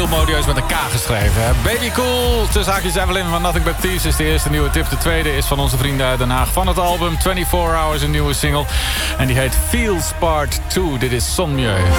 modieus met een K geschreven. Hè? Baby Cool, tussen haakjes Evelyn van Nothing But Thieves is de eerste nieuwe tip. De tweede is van onze vrienden uit Den Haag van het album 24 Hours, een nieuwe single. En die heet Feels Part 2. Dit is Son Mieux.